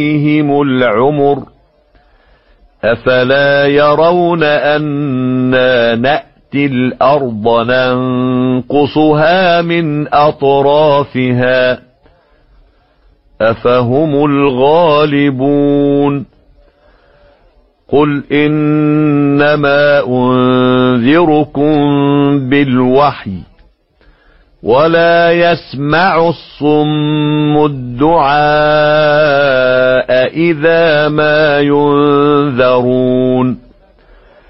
عليهم العمر أفلا يرون أنا نأتي الأرض ننقصها من أطرافها أفهم الغالبون قل إنما أنذركم بالوحي ولا يسمع الصم الدعاء إذا ما ينذرون